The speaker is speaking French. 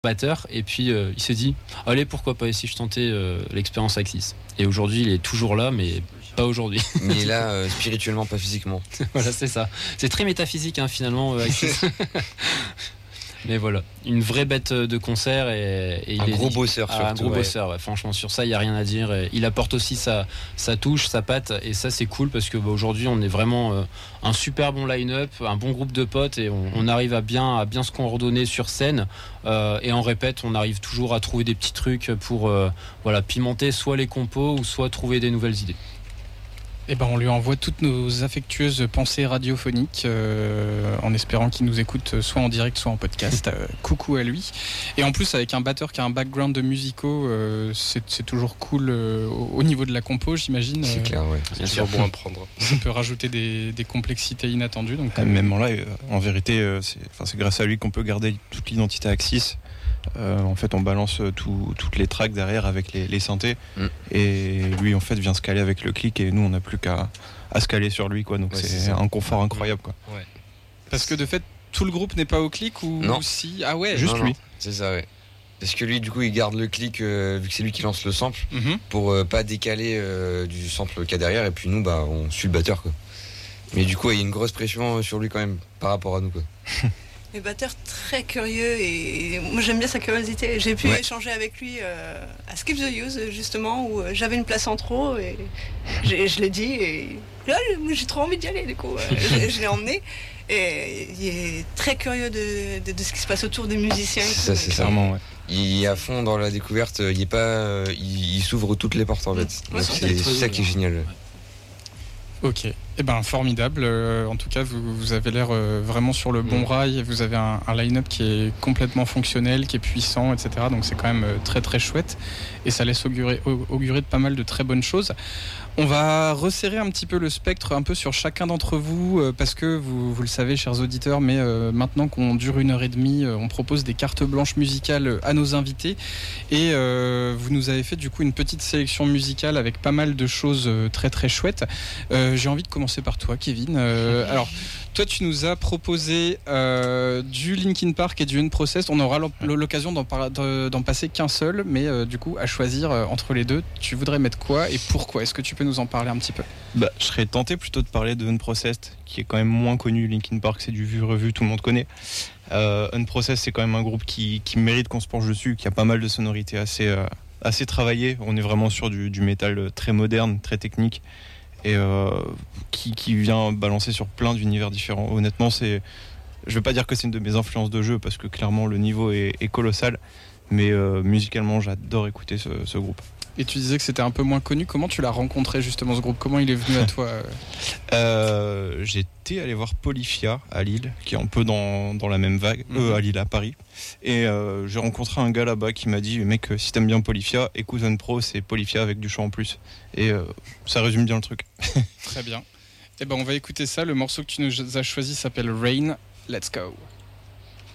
batteur et puis il s'est dit allez pourquoi pas si je tentais l'expérience Axis et aujourd'hui il est toujours là mais pas aujourd'hui. Mais là spirituellement pas physiquement. Voilà c'est ça, c'est très métaphysique hein, finalement Axis. Mais voilà, une vraie bête de concert et un gros bosseur surtout. Un gros bosseur, ouais. Franchement sur ça il n'y a rien à dire. Et il apporte aussi sa touche, sa patte et ça c'est cool parce que aujourd'hui on est vraiment un super bon line-up, un bon groupe de potes et on arrive à bien se coordonner sur scène et on répète, on arrive toujours à trouver des petits trucs pour pimenter soit les compos ou soit trouver des nouvelles idées. Eh ben, on lui envoie toutes nos affectueuses pensées radiophoniques en espérant qu'il nous écoute soit en direct soit en podcast. Coucou à lui. Et en plus avec un batteur qui a un background de musicaux, c'est toujours cool au niveau de la compo, j'imagine. C'est clair, ouais. C'est toujours bon à prendre. Ça peut rajouter des complexités inattendues. Donc, même en live, en vérité, c'est grâce à lui qu'on peut garder toute l'identité Axis. En fait on balance toutes les tracks derrière avec les synthés et lui en fait vient se caler avec le clic et nous on n'a plus qu'à se caler sur lui quoi, donc c'est un confort incroyable quoi. Ouais. Parce que de fait tout le groupe n'est pas au clic ou non. Si ah ouais juste non, lui non. C'est ça ouais. Parce que lui du coup il garde le clic vu que c'est lui qui lance le sample pour pas décaler du sample qu'il y a derrière et puis nous bah on suit le batteur quoi. Mais du coup il y a une grosse pression sur lui quand même par rapport à nous quoi. Le batteur très curieux et moi j'aime bien sa curiosité. J'ai pu échanger avec lui à Skip the Use justement où j'avais une place en trop et je l'ai dit et là j'ai trop envie d'y aller du coup. Je l'ai emmené et il est très curieux de ce qui se passe autour des musiciens. C'est ça. Clairement, ouais. Il est à fond dans la découverte, il s'ouvre toutes les portes en fait. Donc c'est ça qui est génial. Ouais. Ok, eh ben formidable. En tout cas, vous avez l'air vraiment sur le bon rail. Vous avez un line-up qui est complètement fonctionnel, qui est puissant, etc. Donc c'est quand même très très chouette et ça laisse augurer de pas mal de très bonnes choses. On va resserrer un petit peu le spectre un peu sur chacun d'entre vous parce que vous le savez, chers auditeurs, mais maintenant qu'on dure 1h30, on propose des cartes blanches musicales à nos invités et vous nous avez fait du coup une petite sélection musicale avec pas mal de choses très très chouettes. J'ai envie de commencer par toi, Kevin. Alors, toi, tu nous as proposé du Linkin Park et du Unprocessed. On aura l'occasion d'en passer qu'un seul, mais du coup, à choisir entre les deux, tu voudrais mettre quoi et pourquoi ? Est-ce que tu peux nous en parler un petit peu ? Je serais tenté plutôt de parler de Unprocessed, qui est quand même moins connu. Linkin Park, c'est du vu-revu, tout le monde connaît. Unprocessed, c'est quand même un groupe qui mérite qu'on se penche dessus, qui a pas mal de sonorités assez travaillées. On est vraiment sur du métal très moderne, très technique. Et qui vient balancer sur plein d'univers différents. Honnêtement, je veux pas dire que c'est une de mes influences de jeu parce que clairement le niveau est colossal, mais musicalement j'adore écouter ce groupe. Et tu disais que c'était un peu moins connu. Comment tu l'as rencontré justement ce groupe ? Comment il est venu à toi ? J'étais allé voir Polyphia à Lille, qui est un peu dans la même vague, à Lille, à Paris. Et j'ai rencontré un gars là-bas qui m'a dit mec, si t'aimes bien Polyphia, écoute Unpro, c'est Polyphia avec du chant en plus. Et ça résume bien le truc. Très bien. Eh ben on va écouter ça. Le morceau que tu nous as choisi s'appelle Rain. Let's go.